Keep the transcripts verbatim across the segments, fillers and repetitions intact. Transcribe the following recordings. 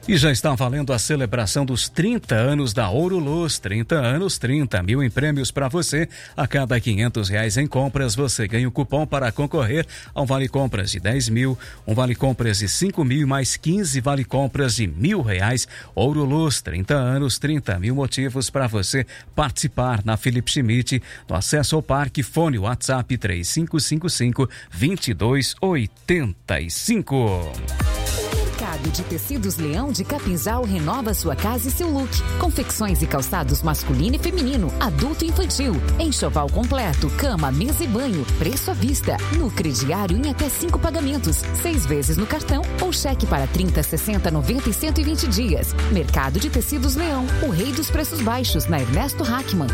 E já está valendo a celebração dos trinta anos da Ouro Luz. trinta anos, trinta mil em prêmios para você. A cada quinhentos reais em compras, você ganha um cupom para concorrer a um vale-compras de dez mil, um vale-compras de cinco mil e mais quinze vale-compras de mil reais. Ouro Luz, trinta anos, trinta mil motivos para você participar na Felipe Schmidt. No acesso ao parque, fone WhatsApp três cinco cinco cinco, dois dois oito cinco. Mercado de Tecidos Leão de Capinzal renova sua casa e seu look. Confecções e calçados masculino e feminino, adulto e infantil. Enxoval completo, cama, mesa e banho. Preço à vista. No crediário em até cinco pagamentos. Seis vezes no cartão ou cheque para trinta, sessenta, noventa e cento e vinte dias. Mercado de Tecidos Leão, o rei dos preços baixos, na Ernesto Hackman.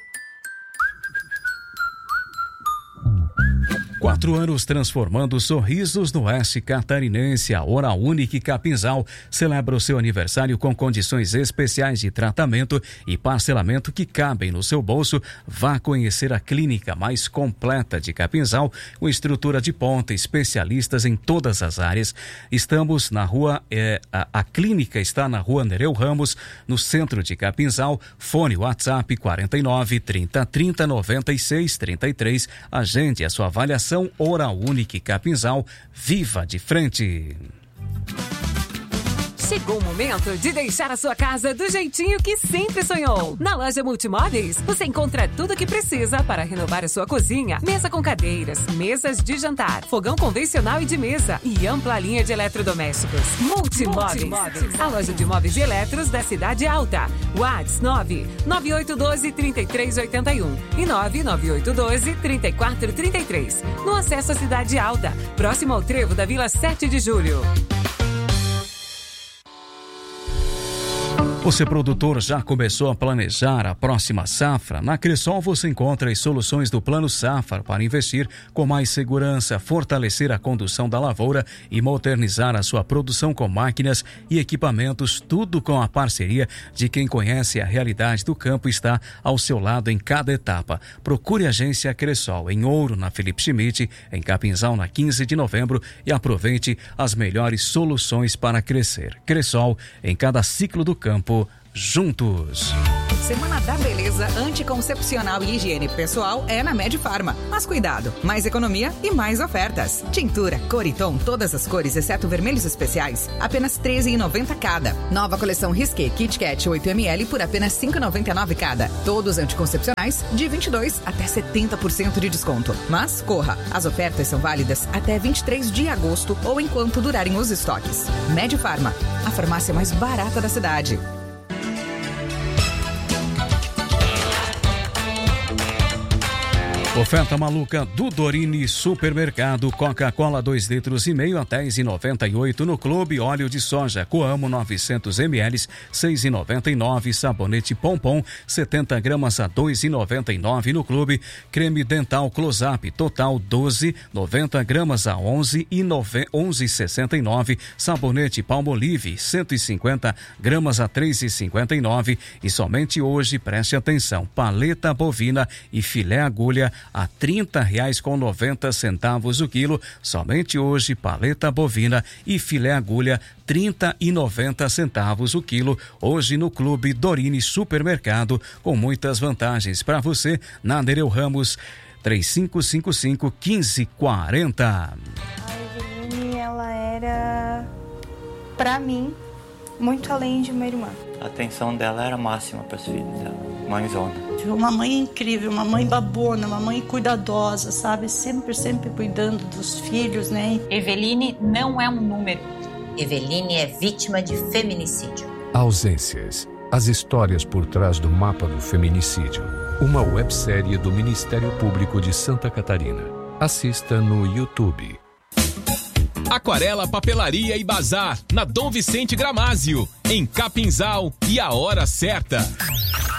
Quatro anos transformando sorrisos no oeste catarinense. A Oral Unique Capinzal celebra o seu aniversário com condições especiais de tratamento e parcelamento que cabem no seu bolso. Vá conhecer a clínica mais completa de Capinzal, com estrutura de ponta, especialistas em todas as áreas. Estamos na rua, é, a, a clínica está na rua Nereu Ramos, no centro de Capinzal. Fone WhatsApp quarenta e nove, trinta, trinta, noventa e seis, trinta e três. Agende a sua avaliação. Oral Unique Capinzal, viva de frente. Chegou o momento de deixar a sua casa do jeitinho que sempre sonhou. Na loja Multimóveis, você encontra tudo o que precisa para renovar a sua cozinha. Mesa com cadeiras, mesas de jantar, fogão convencional e de mesa e ampla linha de eletrodomésticos. Multimóveis, Multimóveis. A loja de móveis e eletros da Cidade Alta. WhatsApp nove nove oito um dois, três três oito um e nove nove oito um dois, três quatro três três. No acesso à Cidade Alta, próximo ao trevo da Vila sete de julho. Você, produtor, já começou a planejar a próxima safra? Na Cressol você encontra as soluções do Plano Safra para investir com mais segurança, fortalecer a condução da lavoura e modernizar a sua produção com máquinas e equipamentos, tudo com a parceria de quem conhece a realidade do campo e está ao seu lado em cada etapa. Procure a agência Cressol em Ouro, na Felipe Schmidt, em Capinzal, na quinze de novembro, e aproveite as melhores soluções para crescer. Cressol, em cada ciclo do campo, juntos. Semana da Beleza Anticoncepcional e Higiene Pessoal é na Medifarma. Mas cuidado, mais economia e mais ofertas. Tintura, Coriton, todas as cores, exceto vermelhos especiais, apenas treze reais e noventa centavos cada. Nova coleção Risqué Kit Kat oito mililitros por apenas cinco reais e noventa e nove centavos cada. Todos anticoncepcionais de vinte e dois por cento até setenta por cento de desconto. Mas corra, as ofertas são válidas até vinte e três de agosto ou enquanto durarem os estoques. Medifarma, a farmácia mais barata da cidade. Oferta maluca do Dorini Supermercado. Coca-Cola dois litros e meio a dez reais e noventa e oito no Clube. Óleo de soja Coamo novecentos mililitros, seis reais e noventa e nove. Sabonete Pompom setenta gramas a dois reais e noventa e nove no Clube. Creme dental Close-Up Total doze, noventa gramas a onze reais e sessenta e nove. Sabonete Palmolive cento e cinquenta gramas a três reais e cinquenta e nove. E somente hoje, preste atenção, paleta bovina e filé agulha a trinta reais com noventa centavos o quilo. Somente hoje, paleta bovina e filé agulha trinta e noventa centavos o quilo. Hoje no Clube Dorini Supermercado, com muitas vantagens para você. Na Nereu Ramos, três cinco cinco cinco, um cinco quatro zero. A Eveline, ela era, pra mim, muito além de uma irmã. A atenção dela era máxima para os filhos dela. Mãezona. Uma mãe incrível, uma mãe babona, uma mãe cuidadosa, sabe? Sempre, sempre cuidando dos filhos, né? Eveline não é um número. Eveline é vítima de feminicídio. Ausências. As histórias por trás do mapa do feminicídio. Uma websérie do Ministério Público de Santa Catarina. Assista no YouTube. Aquarela, Papelaria e Bazar, na Dom Vicente Gramásio, em Capinzal, e a hora certa.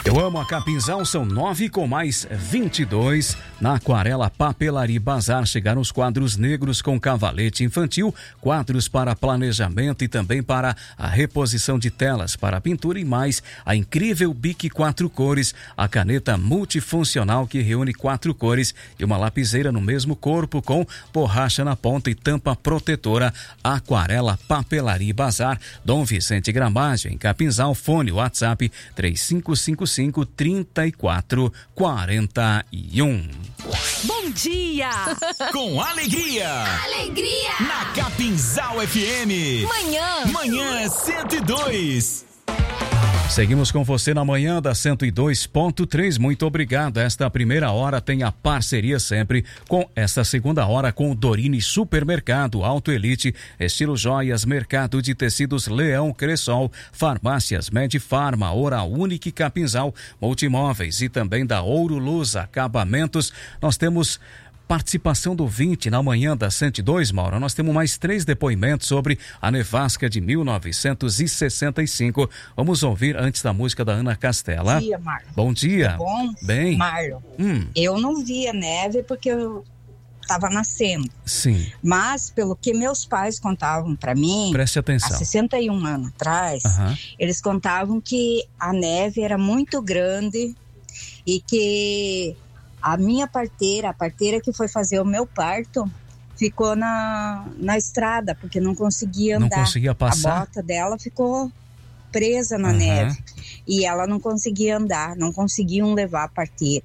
Eu amo a Capinzal, são nove com mais vinte e dois. Na Aquarela Papelaria Bazar chegaram os quadros negros com cavalete infantil, quadros para planejamento e também para a reposição de telas para pintura e mais a incrível Bic quatro cores, a caneta multifuncional que reúne quatro cores e uma lapiseira no mesmo corpo com borracha na ponta e tampa protetora. Aquarela Papelaria Bazar, Dom Vicente Gramagem, em Capinzal. Fone WhatsApp três cinco cinco cinco, três quatro quatro um. Bom dia! Com alegria! Alegria! Na Capinzal F M. Manhã! Manhã cento e dois. Seguimos com você na manhã da cento e dois ponto três. Muito obrigado. Esta primeira hora tem a parceria sempre com esta segunda hora com o Dorini Supermercado, Auto Elite, Estilo Joias, Mercado de Tecidos Leão, Cressol, Farmácias Medifarma, Oral Unique Capinzal, Multimóveis e também da Ouro Luz Acabamentos. Nós temos participação do ouvinte na manhã da cento e dois, Mauro. Nós temos mais três depoimentos sobre a nevasca de mil novecentos e sessenta e cinco. Vamos ouvir antes da música da Ana Castela. Bom dia, Marlon. Bom dia. Tudo bom? Bem. Marlon, hum. eu não via neve porque eu estava nascendo. Sim. Mas, pelo que meus pais contavam para mim, preste atenção, há sessenta e um anos atrás, uhum. eles contavam que a neve era muito grande e que a minha parteira, a parteira que foi fazer o meu parto, ficou na, na estrada, porque não conseguia andar. Não conseguia passar? A bota dela ficou presa na uhum. neve. E ela não conseguia andar, não conseguiam levar a parteira.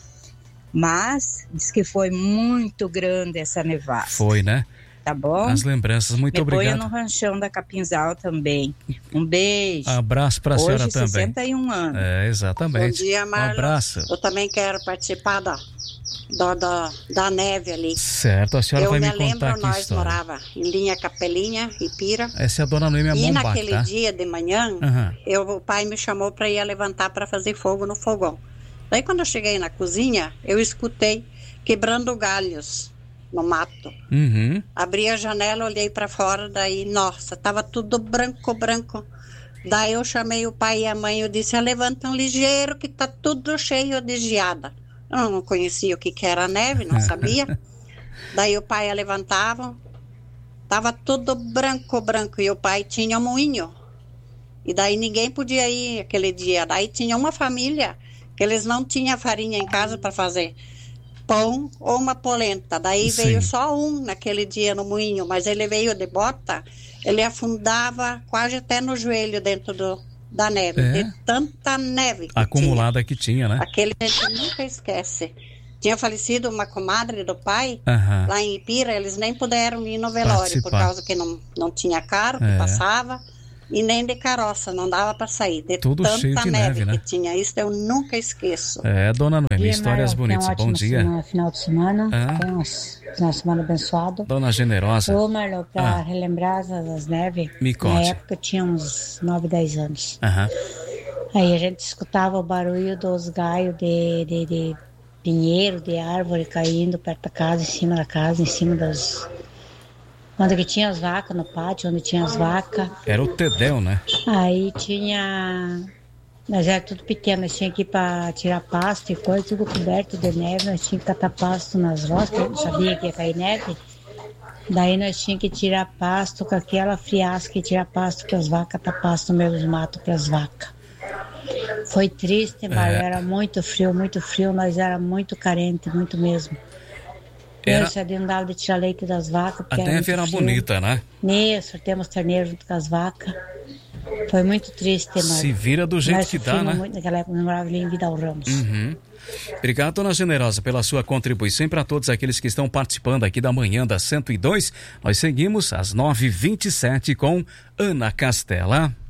Mas, diz que foi muito grande essa nevasca. Foi, né? Tá bom? As lembranças, muito Me obrigado. Me põe no ranchão da Capinzal também. Um beijo. Abraço pra Hoje, senhora também. sessenta e um anos. É, exatamente. Bom dia, Marlon. Um abraço. Eu também quero participar da, da, da, da neve ali. Certo, a senhora eu vai me, me contar lembro, aqui nós história. morava em Linha Capelinha, Ipira. Essa é a dona Noêmia E Mombac, naquele tá? dia de manhã, uhum. eu, o pai me chamou para ir levantar para fazer fogo no fogão. Daí quando eu cheguei na cozinha, eu escutei quebrando galhos no mato. Uhum. Abri a janela, olhei para fora, daí, nossa, tava tudo branco, branco. Daí eu chamei o pai e a mãe, eu disse, levantam ligeiro que tá tudo cheio de geada. Eu não conhecia o que que era neve, não sabia. Daí o pai levantava, tava tudo branco, branco, e o pai tinha um moinho. E daí ninguém podia ir aquele dia. Daí tinha uma família que eles não tinham farinha em casa para fazer pão ou uma polenta. Daí Sim. veio só um naquele dia no moinho, mas ele veio de bota, ele afundava quase até no joelho dentro do, da neve, é. de tanta neve que acumulada tinha. que tinha, né? Aquele a gente nunca esquece. Tinha falecido uma comadre do pai, uhum. lá em Ipira, eles nem puderam ir no velório, Participar. por causa que não, não tinha carro que é. passava. E nem de carroça, não dava para sair. De Tudo tanta cheio de neve, neve, né? que tinha. Isso eu nunca esqueço. É, dona Noemi, dia, histórias Maria, bonitas. Um Bom dia. Semana, final de semana. Ah. Foi uma, uma semana abençoada. Dona Generosa. Ô, Marlon, para ah. relembrar as, as neves, Me na conte. época eu tinha uns nove, dez anos. Aham. Aí a gente escutava o barulho dos galhos de, de, de pinheiro, de árvore caindo perto da casa, em cima da casa, em cima das... Onde que tinha as vacas, no pátio, onde tinha as vacas. Era o Tedel, né? Aí tinha... Nós era tudo pequeno, nós tínhamos que ir para tirar pasto e coisa, tudo coberto de neve, nós tínhamos que catar pasto nas roscas, não sabia que ia cair neve. Daí nós tínhamos que tirar pasto com aquela friasca e tirar pasto para as vacas, catar pasto no meio dos matos para as vacas. Foi triste, mas é. era muito frio, muito frio, nós era muito carente, muito mesmo. Era... Eu só não dava de tirar leite das vacas. A neve era frio. bonita, né? Nisso, temos terneiro junto com as vacas. Foi muito triste, mas... Se vira do jeito nós que dá, né? Muito naquela época, nós morávamos ali em Vidal Ramos. Uhum. Obrigado, dona Generosa, pela sua contribuição, para todos aqueles que estão participando aqui da manhã da cento e dois. Nós seguimos às nove e vinte e sete com Ana Castela.